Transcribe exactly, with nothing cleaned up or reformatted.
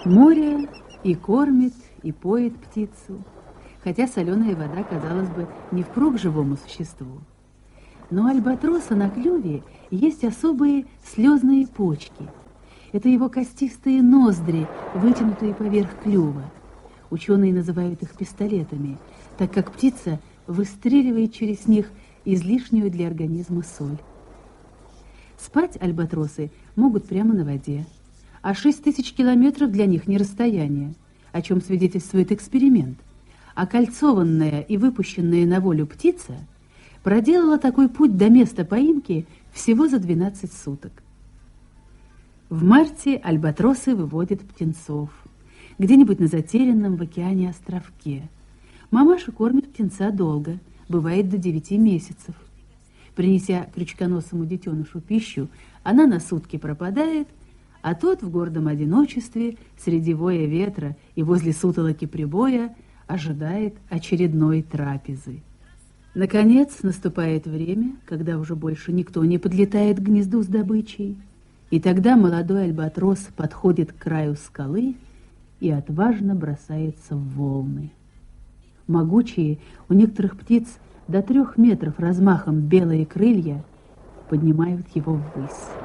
Море и кормит, и поет птицу, хотя соленая вода, казалось бы, не впрок живому существу. Но у альбатроса на клюве есть особые слезные почки. Это его костистые ноздри, вытянутые поверх клюва. Ученые называют их пистолетами, так как птица выстреливает через них излишнюю для организма соль. Спать альбатросы могут прямо на воде, а шесть тысяч километров для них не расстояние, о чем свидетельствует эксперимент. Окольцованная и выпущенная на волю птица проделала такой путь до места поимки всего за двенадцать суток. В марте альбатросы выводят птенцов где-нибудь на затерянном в океане островке. Мамаша кормит птенца долго, бывает до девяти месяцев. Принеся крючконосому детенышу пищу, она на сутки пропадает, а тот в гордом одиночестве среди воя ветра и возле сутолоки прибоя ожидает очередной трапезы. Наконец наступает время, когда уже больше никто не подлетает к гнезду с добычей, и тогда молодой альбатрос подходит к краю скалы и отважно бросается в волны. Могучие, у некоторых птиц до трех метров размахом белые крылья поднимают его ввысь.